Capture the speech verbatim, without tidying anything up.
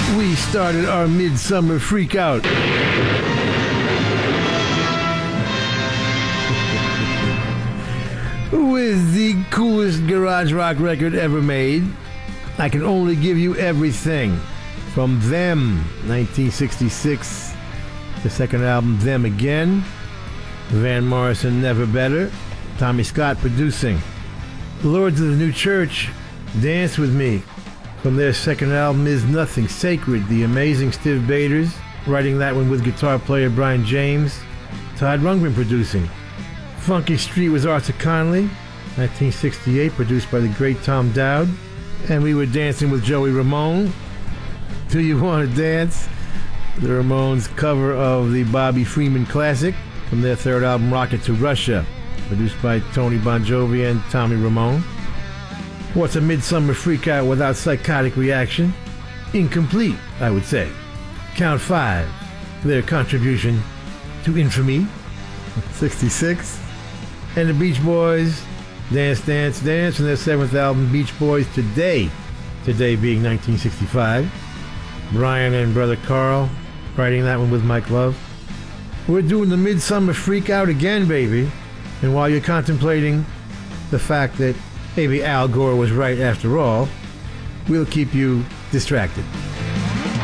we started our midsummer freak out. With the coolest garage rock record ever made, I Can Only Give You Everything. From Them, nineteen sixty-six. The second album, Them Again. Van Morrison, Never Better. Tommy Scott producing. Lords of the New Church, Dance With Me. From their second album, Is Nothing Sacred. The amazing Stiv Bators, writing that one with guitar player Brian James. Todd Rundgren producing. Funky Street was Arthur Conley, nineteen sixty-eight, produced by the great Tom Dowd. And we were dancing with Joey Ramone. Do You Want to Dance? The Ramones' cover of the Bobby Freeman classic from their third album, Rocket to Russia, produced by Tony Bon Jovi and Tommy Ramone. What's a midsummer freakout without Psychotic Reaction? Incomplete, I would say. Count Five, their contribution to infamy, sixty-six. And the Beach Boys, Dance, Dance, Dance, from their seventh album, Beach Boys Today. Today being nineteen sixty-five. Brian and brother Carl writing that one with Mike Love. We're doing the midsummer freak out again, baby. And while you're contemplating the fact that maybe Al Gore was right after all, we'll keep you distracted.